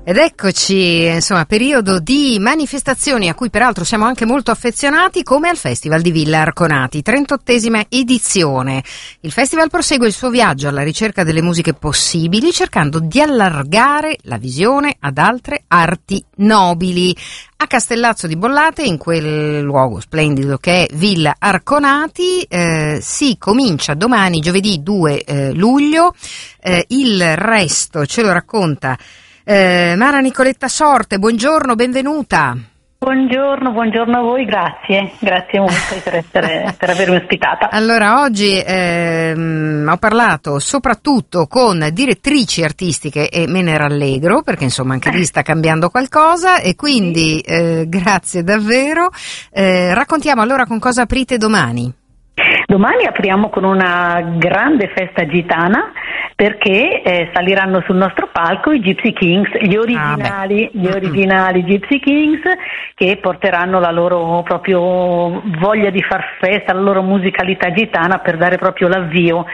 Ed eccoci, insomma, periodo di manifestazioni a cui peraltro siamo anche molto affezionati, come al Festival di Villa Arconati, 38ª edizione. Il festival prosegue il suo viaggio alla ricerca delle musiche possibili, cercando di allargare la visione ad altre arti nobili. A Castellazzo di Bollate, in quel luogo splendido che è Villa Arconati, si comincia domani, giovedì 2 luglio. Il resto ce lo racconta Mara Nicoletta Sorte. Buongiorno, benvenuta. Buongiorno a voi, grazie molto per avermi ospitata. Allora, oggi ho parlato soprattutto con direttrici artistiche e me ne rallegro, perché insomma anche lì sta cambiando qualcosa, e quindi grazie davvero. Raccontiamo allora con cosa aprite domani. Domani apriamo con una grande festa gitana, perché saliranno sul nostro palco i Gypsy Kings, gli originali Gypsy Kings, che porteranà la loro proprio voglia di far festa, la loro musicalità gitana, per dare proprio l'avvio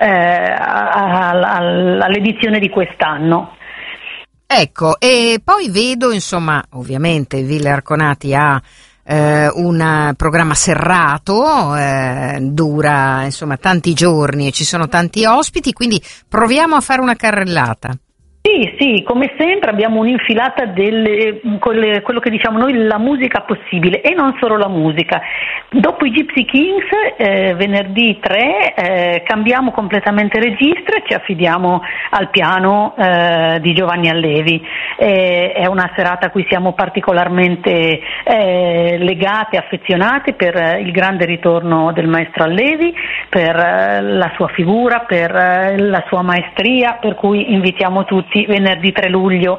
all'edizione di quest'anno. Ecco, e poi vedo, insomma, ovviamente Villa Arconati ha un programma serrato, dura insomma tanti giorni e ci sono tanti ospiti, quindi proviamo a fare una carrellata. Sì, come sempre abbiamo un'infilata quello che diciamo noi, la musica possibile, e non solo la musica. Dopo i Gypsy Kings, venerdì 3, cambiamo completamente registro e ci affidiamo al piano di Giovanni Allevi. È una serata a cui siamo particolarmente legati, affezionati, per il grande ritorno del maestro Allevi, per la sua figura, per la sua maestria, per cui invitiamo tutti venerdì 3 luglio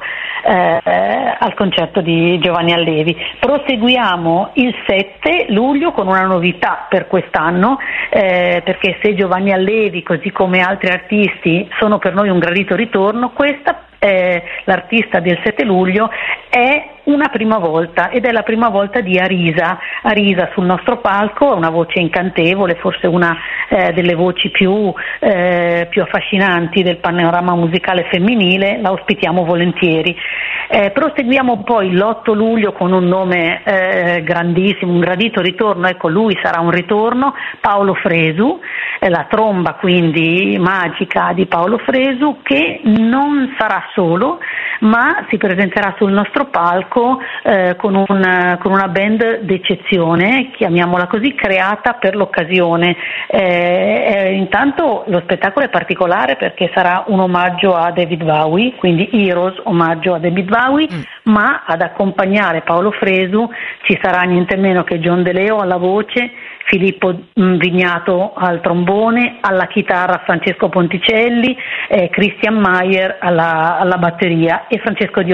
al concerto di Giovanni Allevi. Proseguiamo il 7 luglio con una novità per quest'anno, perché se Giovanni Allevi, così come altri artisti, sono per noi un gradito ritorno, questa l'artista del 7 luglio è una prima volta, ed è la prima volta di Arisa sul nostro palco, una voce incantevole, forse una delle voci più affascinanti del panorama musicale femminile. La ospitiamo volentieri. Proseguiamo poi l'8 luglio con un nome grandissimo, un gradito ritorno, ecco, lui sarà un ritorno, Paolo Fresu, la tromba quindi magica di Paolo Fresu, che non sarà solo, ma si presenterà sul nostro palco con una band d'eccezione, chiamiamola così, creata per l'occasione. Intanto lo spettacolo è particolare perché sarà un omaggio a David Bowie, quindi Heroes, omaggio a David Bowie, ma ad accompagnare Paolo Fresu ci sarà niente meno che John De Leo alla voce, Filippo Vignato al trombone, alla chitarra Francesco Ponticelli, Christian Mayer alla batteria e Francesco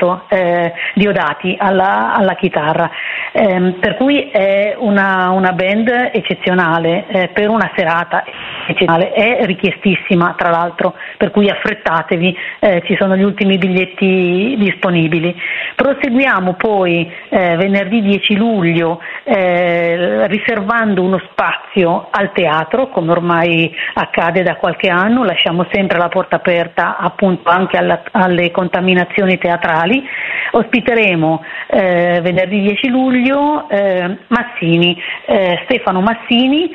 Diodati alla chitarra. Per cui è una band eccezionale, per una serata eccezionale, è richiestissima tra l'altro, per cui affrettatevi, ci sono gli ultimi biglietti disponibili. Proseguiamo poi venerdì 10 luglio riservando uno spazio al teatro, come ormai accade da qualche anno. Lasciamo sempre la porta aperta appunto anche alle contaminazioni teatrali. Ospiteremo venerdì 10 luglio Stefano Massini,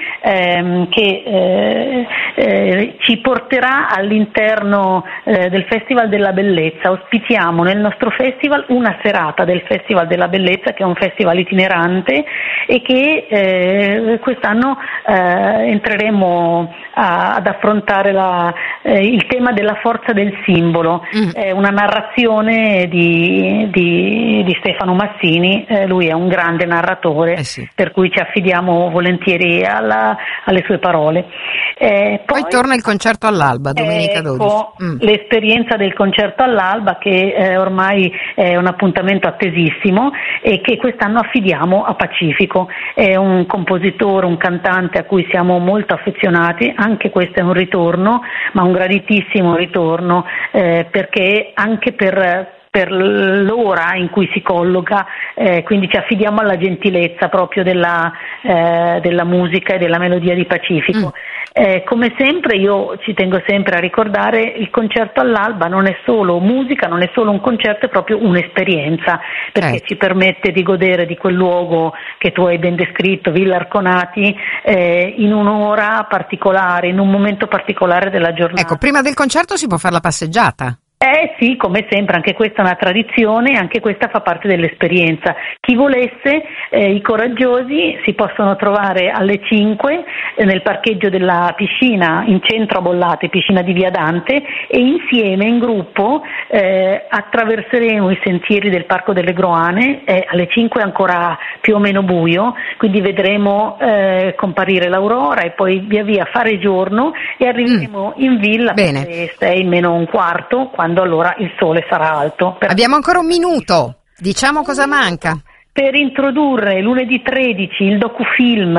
che ci porterà all'interno del Festival della Bellezza. Ospitiamo nel nostro festival una serata del Festival della Bellezza, che è un festival itinerante e che quest'anno entreremo ad affrontare il tema della forza del simbolo. Una narrazione di Stefano Massini, lui è un grande narratore, sì, per cui ci affidiamo volentieri alle sue parole. Poi torna il concerto all'alba, domenica 12. L'esperienza del concerto all'alba, che ormai è un appuntamento attesissimo e che quest'anno affidiamo a Pacifico. È un compositore, un cantante a cui siamo molto affezionati. Anche questo è un ritorno, ma un graditissimo ritorno, perché anche per per l'ora in cui si colloca, quindi ci affidiamo alla gentilezza proprio della musica e della melodia di Pacifico. Come sempre io ci tengo sempre a ricordare, il concerto all'alba non è solo musica, non è solo un concerto, è proprio un'esperienza, perché ci permette di godere di quel luogo che tu hai ben descritto, Villa Arconati, in un'ora particolare, in un momento particolare della giornata. Ecco, prima del concerto si può fare la passeggiata. Sì, come sempre, anche questa è una tradizione, anche questa fa parte dell'esperienza. Chi volesse, i coraggiosi si possono trovare alle 5 nel parcheggio della piscina in centro a Bollate, piscina di Via Dante, e insieme, in gruppo, attraverseremo i sentieri del Parco delle Groane. Alle 5 è ancora più o meno buio, quindi vedremo comparire l'aurora e poi via via fare giorno e arriveremo in villa per le 6 meno un quarto, quando allora il sole sarà alto. Abbiamo ancora un minuto, diciamo cosa manca. Per introdurre lunedì 13 il docufilm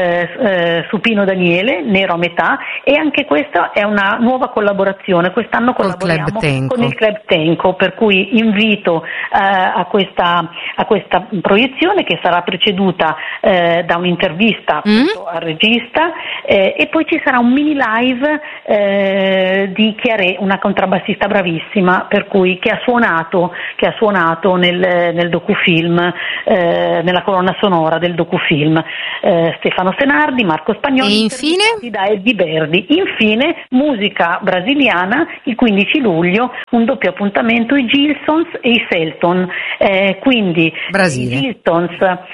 su Pino Daniele, Nero a metà, e anche questa è una nuova collaborazione. Quest'anno collaboriamo con il Club Tenco, per cui invito a questa proiezione, che sarà preceduta da un'intervista al regista, e poi ci sarà un mini live di Chiaré, una contrabbassista bravissima, per cui che ha suonato nel docufilm, nella colonna sonora del docufilm, Stefano Senardi, Marco Spagnoli, e infine da Eddie Verdi. Infine musica brasiliana, il 15 luglio un doppio appuntamento, i Gilsons e i Selton, quindi Brasile. I Gilsons,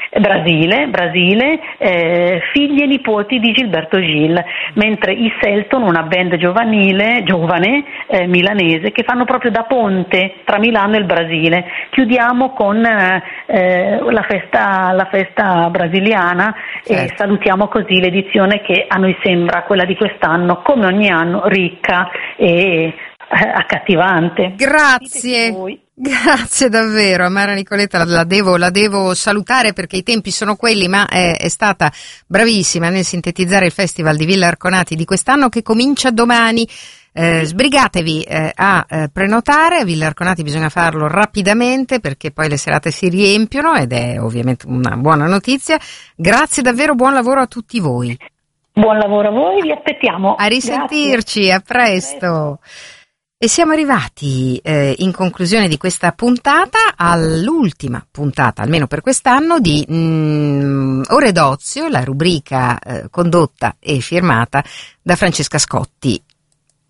Brasile, figli e nipoti di Gilberto Gil, mentre i Selton, una band giovane milanese, che fanno proprio da ponte tra Milano e il Brasile. Chiudiamo con la festa brasiliana, e salutiamo così l'edizione che a noi sembra, quella di quest'anno, come ogni anno, ricca e accattivante. Grazie davvero a Mara Nicoletta, la devo salutare perché i tempi sono quelli, ma è stata bravissima nel sintetizzare il Festival di Villa Arconati di quest'anno, che comincia domani. Sbrigatevi a prenotare. A Villa Arconati bisogna farlo rapidamente, perché poi le serate si riempiono, ed è ovviamente una buona notizia. Grazie davvero, buon lavoro a tutti voi. Buon lavoro a voi, vi aspettiamo. A risentirci, a presto. E siamo arrivati in conclusione di questa puntata, all'ultima puntata, almeno per quest'anno, di Ore d'Ozio, la rubrica condotta e firmata da Francesca Scotti.